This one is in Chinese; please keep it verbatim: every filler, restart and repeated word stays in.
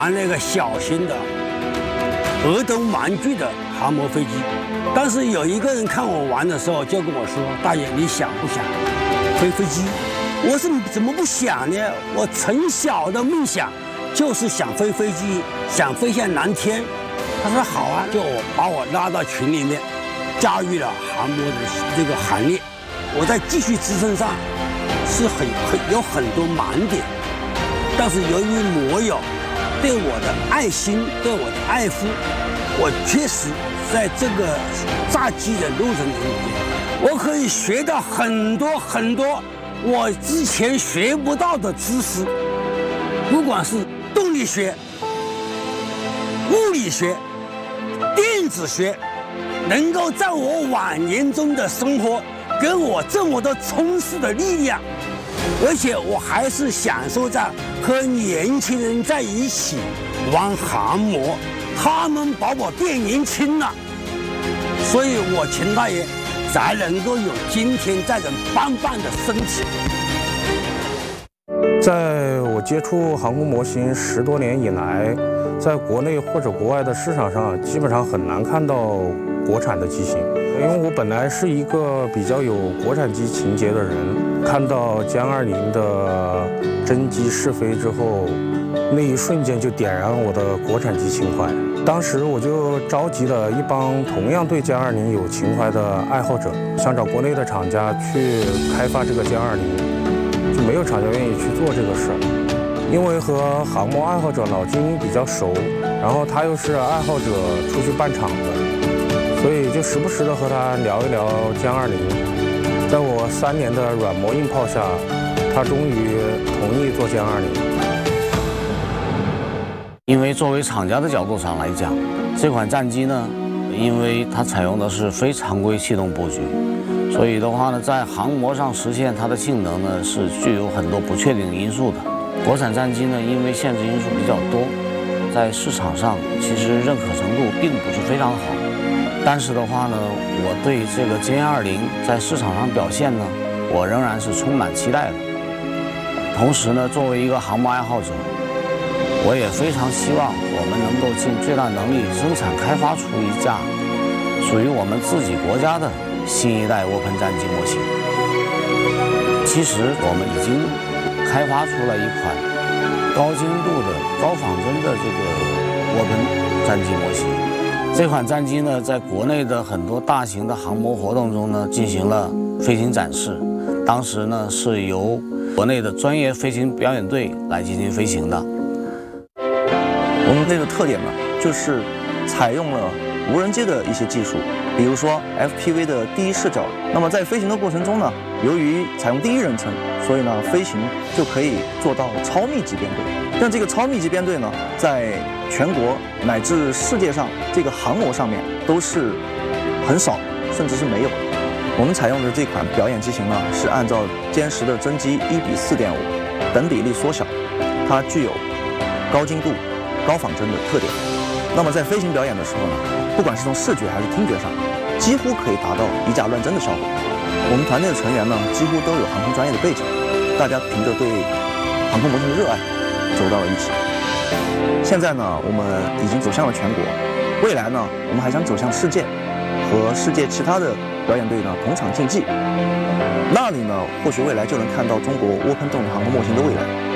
玩那个小型的儿童玩具的航模飞机。当时有一个人看我玩的时候，就跟我说：“大爷，你想不想飞飞机？”我说：“怎么不想呢？我从小的梦想就是想飞飞机，想飞向蓝天。”他说：“好啊！”就把我拉到群里面，加入了航模的这个行列。我在继续支撑上是很很有很多盲点，但是由于摩友对我的爱心，对我的爱护，我确实在这个炸机的路程中间，我可以学到很多很多我之前学不到的知识，不管是动力学、物理学、电子学，能够在我晚年中的生活给我这么多充实的力量，而且我还是享受在和年轻人在一起玩航模，他们把我变年轻了，所以我秦大爷才能够有今天这种棒棒的身体。 在我接触航空模型十多年以来，在国内或者国外的市场上，基本上很难看到国产的机型。因为我本来是一个比较有国产机情节的人，看到歼二零的真机试飞之后，那一瞬间就点燃我的国产机情怀。当时我就召集了一帮同样对歼二零有情怀的爱好者，想找国内的厂家去开发这个歼二零，就没有厂家愿意去做这个事儿。因为和航模爱好者老金比较熟，然后他又是爱好者出去办厂的，所以就时不时的和他聊一聊歼二零。在我三年的软磨硬泡下，他终于同意做歼二零。 因为作为厂家的角度上来讲，这款战机呢，因为它采用的是非常规气动布局，所以的话呢，在航模上实现它的性能呢，是具有很多不确定因素的。国产战机呢，因为限制因素比较多，在市场上其实认可程度并不是非常好。但是的话呢，我对这个歼二零在市场上表现呢，我仍然是充满期待的。同时呢，作为一个航模爱好者，我也非常希望我们能够尽最大能力生产开发出一架属于我们自己国家的新一代涡喷战机模型。其实我们已经开发出了一款高精度的高仿真的这个涡喷战机模型。这款战机呢，在国内的很多大型的航模活动中呢，进行了飞行展示。当时呢，是由国内的专业飞行表演队来进行飞行的。 我们这个特点呢，就是采用了无人机的一些技术，比如说 F P V 的第一视角。那么在飞行的过程中呢，由于采用第一人称，所以呢，飞行就可以做到超密集编队。但这个超密集编队呢，在全国乃至世界上这个航模上面都是很少，甚至是没有。我们采用的这款表演机型呢，是按照歼十的真机一比四点五等比例缩小，它具有高精度、高仿真的特点。那么在飞行表演的时候呢，不管是从视觉还是听觉上，几乎可以达到以假乱真的效果。我们团队的成员呢，几乎都有航空专业的背景，大家凭着对航空模型的热爱，走到了一起。现在呢，我们已经走向了全国，未来呢，我们还想走向世界，和世界其他的表演队呢同场竞技。那里呢，或许未来就能看到中国涡喷动力航空模型的未来。